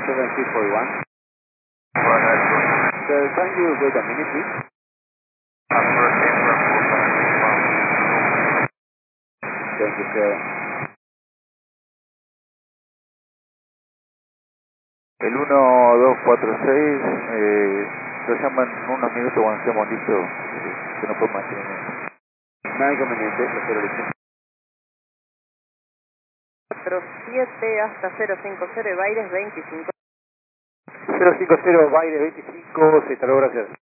7341. Go ahead. Sir, can you wait a minute, please? Thank you, sir. El 1246, lo llaman en unos minutos cuando estemos listos, que no puede mantener. No hay inconveniente, lo espero listo. 47 hasta 050 y Baires 25. 050 Baires 25, se instaló, gracias.